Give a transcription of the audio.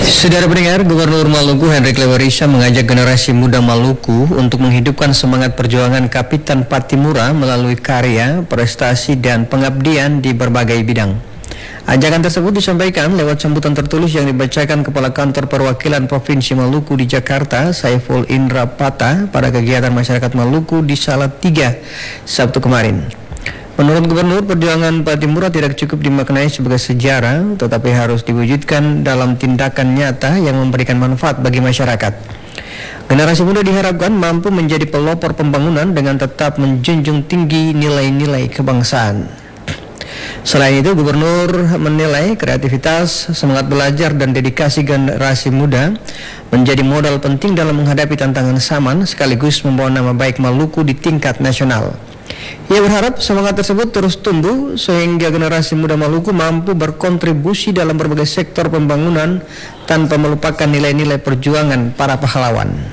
Saudara pendengar, Gubernur Maluku Hendrik Lewarisa mengajak generasi muda Maluku untuk menghidupkan semangat perjuangan Kapitan Patimura melalui karya, prestasi, dan pengabdian di berbagai bidang. Ajakan tersebut disampaikan lewat sambutan tertulis yang dibacakan Kepala Kantor Perwakilan Provinsi Maluku di Jakarta, Saiful Indra Pata, pada kegiatan masyarakat Maluku di Salatiga, Sabtu kemarin. Menurut Gubernur, perjuangan Patimura tidak cukup dimaknai sebagai sejarah, tetapi harus diwujudkan dalam tindakan nyata yang memberikan manfaat bagi masyarakat. Generasi muda diharapkan mampu menjadi pelopor pembangunan dengan tetap menjunjung tinggi nilai-nilai kebangsaan. Selain itu, Gubernur menilai kreativitas, semangat belajar, dan dedikasi generasi muda menjadi modal penting dalam menghadapi tantangan zaman sekaligus membawa nama baik Maluku di tingkat nasional. Ia berharap semangat tersebut terus tumbuh sehingga generasi muda Maluku mampu berkontribusi dalam berbagai sektor pembangunan tanpa melupakan nilai-nilai perjuangan para pahlawan.